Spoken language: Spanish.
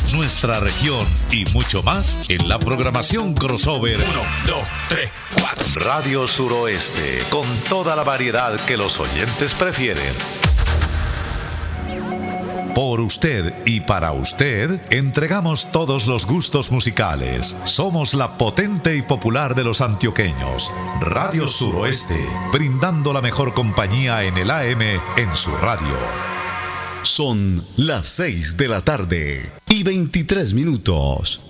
nuestra región y mucho más en la programación crossover 1, 2, 3, 4. Radio Suroeste, con toda la variedad que los oyentes prefieren. Por usted y para usted, entregamos todos los gustos musicales. Somos la potente y popular de los antioqueños. Radio Suroeste, brindando la mejor compañía en el AM en su radio. Son las 6 de la tarde y 23 minutos.